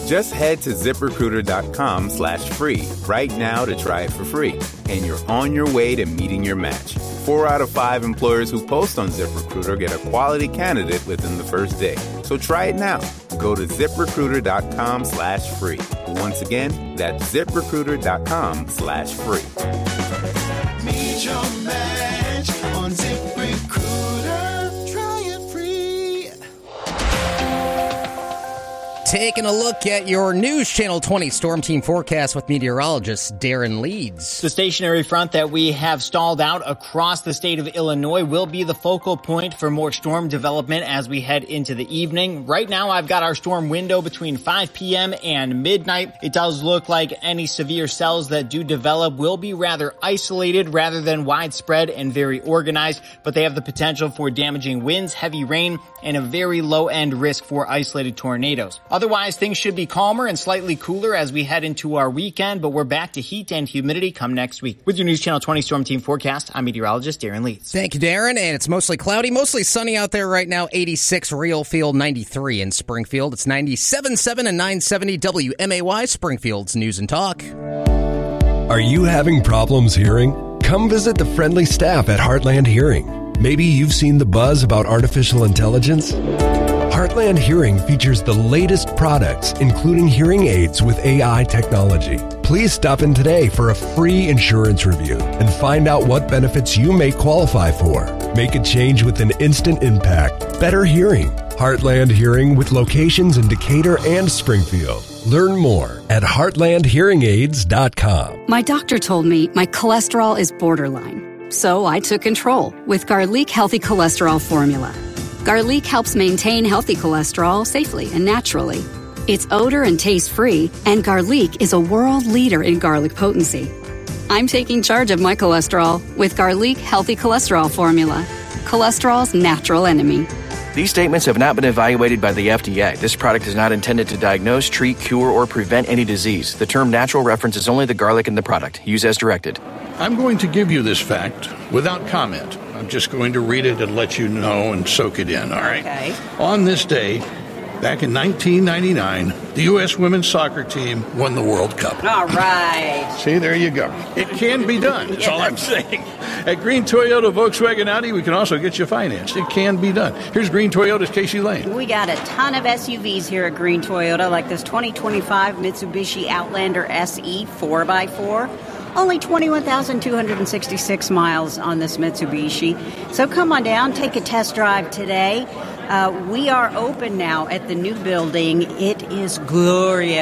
Just head to ZipRecruiter.com/free right now to try it for free. And you're on your way to meeting your match. 4 out of 5 employers who post on ZipRecruiter get a quality candidate within the first day. So try it now. Go to ZipRecruiter.com/free. Once again, that's ZipRecruiter.com/free. Meet your match on ZipRecruiter. Try it free. Taking a look at your News Channel 20 Storm Team forecast with meteorologist Darren Leeds. The stationary front that we have stalled out across the state of Illinois will be the focal point for more storm development as we head into the evening. Right now, I've got our storm window between 5 p.m. and midnight. It does look like any severe cells that do develop will be rather isolated rather than widespread and very organized, but they have the potential for damaging winds, heavy rain, and a very low-end risk for isolated tornadoes. Otherwise, things should be calmer and slightly cooler as we head into our weekend, but we're back to heat and humidity come next week. With your News Channel 20 Storm Team forecast, I'm meteorologist Darren Leeds. Thank you, Darren. And it's mostly cloudy, mostly sunny out there right now. 86 Real Field, 93 in Springfield. It's 97.7 and 970 WMAY, Springfield's News and Talk. Are you having problems hearing? Come visit the friendly staff at Heartland Hearing. Maybe you've seen the buzz about artificial intelligence. Heartland Hearing features the latest products, including hearing aids with AI technology. Please stop in today for a free insurance review and find out what benefits you may qualify for. Make a change with an instant impact. Better hearing. Heartland Hearing with locations in Decatur and Springfield. Learn more at heartlandhearingaids.com. My doctor told me my cholesterol is borderline, so I took control with Garlic Healthy Cholesterol Formula. Garlic helps maintain healthy cholesterol safely and naturally. It's odor and taste-free, and Garlic is a world leader in garlic potency. I'm taking charge of my cholesterol with Garlic Healthy Cholesterol Formula, cholesterol's natural enemy. These statements have not been evaluated by the FDA. This product is not intended to diagnose, treat, cure, or prevent any disease. The term natural references only the garlic in the product. Use as directed. I'm going to give you this fact without comment. I'm just going to read it and let you know and soak it in, all right? Okay. On this day, back in 1999, the U.S. women's soccer team won the World Cup. All right. See, there you go. It can be done. That's all I'm saying. At Green Toyota, Volkswagen, Audi, we can also get you financed. It can be done. Here's Green Toyota's Casey Lane. We got a ton of SUVs here at Green Toyota, like this 2025 Mitsubishi Outlander SE 4x4. Only 21,266 miles on this Mitsubishi. So come on down, take a test drive today. We are open now at the new building. It is glorious.